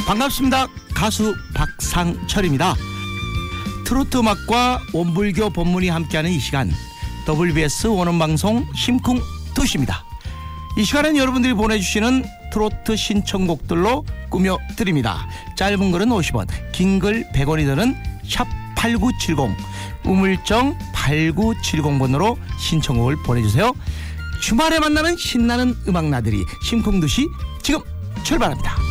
반갑습니다. 가수 박상철입니다. 트로트 음악과 원불교 법문이 함께하는 이 시간, WBS 원음방송 심쿵 2시입니다. 이 시간은 여러분들이 보내주시는 트로트 신청곡들로 꾸며드립니다. 짧은 글은 50원, 긴 글 100원이 드는 샵8970, 우물정 8970번으로 신청곡을 보내주세요. 주말에 만나는 신나는 음악나들이 심쿵 2시 지금 출발합니다.